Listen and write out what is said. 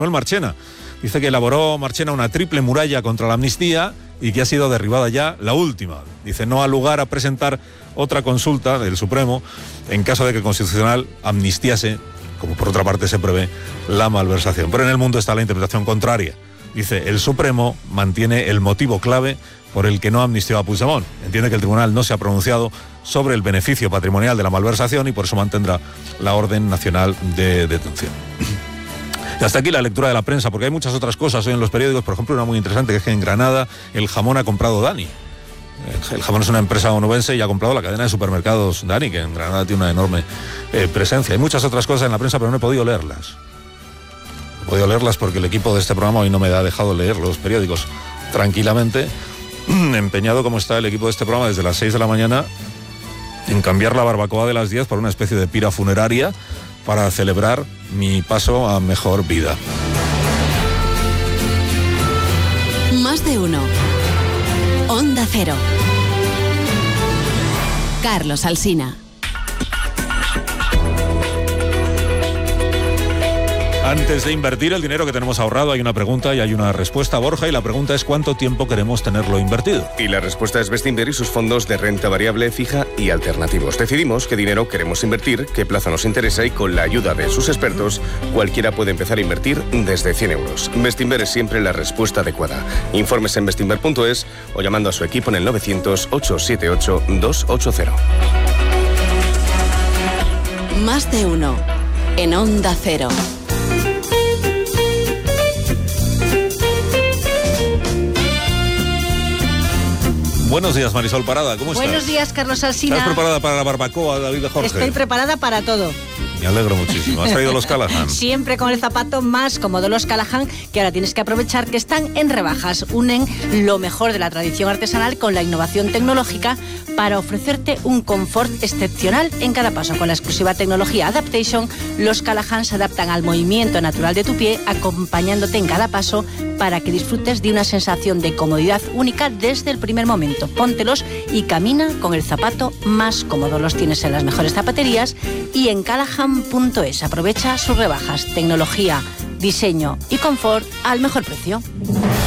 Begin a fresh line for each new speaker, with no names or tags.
Marchena. Dice que elaboró Marchena una triple muralla contra la amnistía y que ha sido derribada ya la última. Dice, no ha lugar a presentar otra consulta del Supremo en caso de que el Constitucional amnistiase, como por otra parte se prevé, la malversación. Pero en el mundo está la interpretación contraria. Dice, el Supremo mantiene el motivo clave por el que no amnistió a Puigdemont. Entiende que el tribunal no se ha pronunciado sobre el beneficio patrimonial de la malversación y por eso mantendrá la orden nacional de detención. Y hasta aquí la lectura de la prensa, porque hay muchas otras cosas hoy en los periódicos. Por ejemplo, una muy interesante, que es que en Granada el jamón ha comprado Dani. El jamón es una empresa onubense y ha comprado la cadena de supermercados Dani, que en Granada tiene una enorme presencia. Hay muchas otras cosas en la prensa, pero no he podido leerlas. No he podido leerlas porque el equipo de este programa hoy no me ha dejado leer los periódicos tranquilamente, empeñado como está el equipo de este programa desde las 6 de la mañana en cambiar la barbacoa de las 10 por una especie de pira funeraria para celebrar mi paso a mejor vida.
Más de uno. Onda Cero. Carlos Alsina.
Antes de invertir el dinero que tenemos ahorrado, hay una pregunta y hay una respuesta, Borja, y la pregunta es ¿cuánto tiempo queremos tenerlo invertido?
Y la respuesta es Bestinver y sus fondos de renta variable, fija y alternativos. Decidimos qué dinero queremos invertir, qué plazo nos interesa y con la ayuda de sus expertos, cualquiera puede empezar a invertir desde 100 euros. Bestinver es siempre la respuesta adecuada. Informes en bestinver.es o llamando a su equipo en el 900-878-280.
Más de uno. En Onda Cero.
Buenos días, Marisol Parada, ¿cómo estás?
Buenos días, Carlos Alsina.
¿Estás preparada para la barbacoa, David de Jorge?
Estoy preparada para todo.
Me alegro muchísimo. ¿Has traído los Callahan?
Siempre con el zapato más cómodo, los Callahan, que ahora tienes que aprovechar que están en rebajas. Unen lo mejor de la tradición artesanal con la innovación tecnológica para ofrecerte un confort excepcional en cada paso. Con la exclusiva tecnología Adaptation, los Callahan se adaptan al movimiento natural de tu pie, acompañándote en cada paso para que disfrutes de una sensación de comodidad única desde el primer momento. Póntelos y camina con el zapato más cómodo. Los tienes en las mejores zapaterías y en Callahan.es. Aprovecha sus rebajas, tecnología, diseño y confort al mejor precio.